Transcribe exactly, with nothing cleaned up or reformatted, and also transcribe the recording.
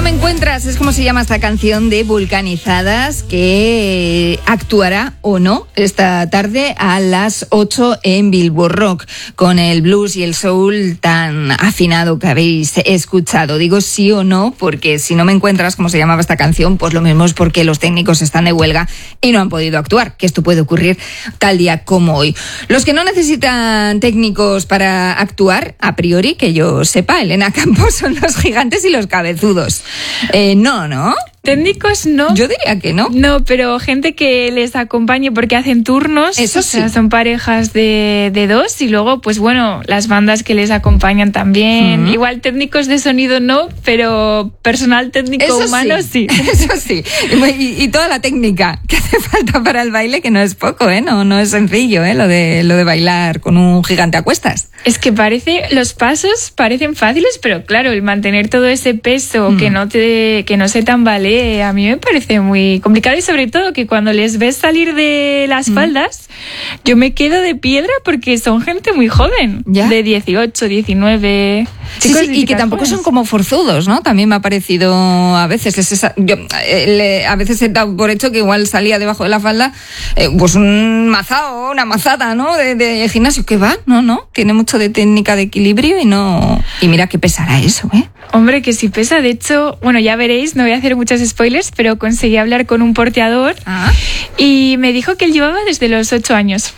me encuentras, es como se llama esta canción de Vulcanizadas, que actuará o no esta tarde a las ocho en Billboard Rock, con el blues y el soul tan afinado que habéis escuchado. Digo sí o no, porque si no me encuentras, como se llamaba esta canción, pues lo mismo es porque los técnicos están de huelga y no han podido actuar, que esto puede ocurrir tal día como hoy. Los que no necesitan técnicos para actuar, a priori, que yo sepa, Elena Campos, son los gigantes y los cabezudos. Eh, no, ¿no? Técnicos no. Yo diría que no. No, pero gente que les acompañe porque hacen turnos. Eso sí. O sea, son parejas de, de dos y luego, pues bueno, las bandas que les acompañan también. Uh-huh. Igual técnicos de sonido no, pero personal técnico Eso humano sí. sí. Eso sí. Y, y toda la técnica que hace falta para el baile, que no es poco, ¿eh? No, no es sencillo, ¿eh? Lo de, lo de bailar con un gigante a cuestas. Es que parece, los pasos parecen fáciles, pero claro, el mantener todo ese peso, uh-huh. que no te, que no se tambalee, a mí me parece muy complicado, y sobre todo que cuando les ves salir de las mm. faldas, yo me quedo de piedra porque son gente muy joven, ¿ya? De dieciocho, diecinueve... Sí, sí, y que tampoco jóvenes. Son como forzudos, ¿no? También me ha parecido a veces, es esa, yo, eh, le, a veces he dado por hecho que igual salía debajo de la falda eh, pues un mazao, una mazada, ¿no? De, de gimnasio, que va, no, no, tiene mucho de técnica de equilibrio y no... Y mira qué pesará eso, ¿eh? Hombre, que sí pesa. De hecho, bueno, ya veréis, no voy a hacer muchos spoilers, pero conseguí hablar con un porteador ah. y me dijo que él llevaba desde los ocho años.